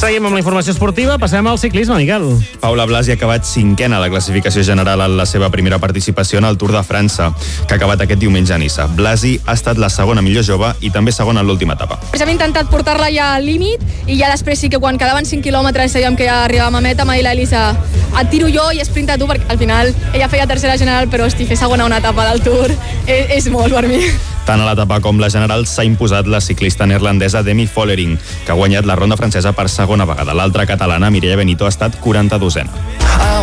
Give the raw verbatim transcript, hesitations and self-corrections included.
Seguim amb la informació esportiva, passem al ciclisme, Miquel. Paula Blasi ha acabat cinquena a la classificació general en la seva primera participació en el Tour de França, que ha acabat aquest diumenge a Niça. Blasi ha estat la segona millor jove i també segona en l'última etapa. Hem intentat portar-la ja al límit i ja després sí que quan quedaven cinc quilòmetres sabíem que ja arribàvem a meta, m'ha dit l'Elisa, et tiro jo i esprinta tu, perquè al final ella feia tercera general, però hosti, fer segona una etapa del Tour és, és molt per mi. Tant a l'etapa com la general s'ha imposat la ciclista neerlandesa Demi Vollering, que ha guanyat la ronda francesa per segona vegada. L'altra catalana, Mireia Benito, ha estat quaranta-dosena.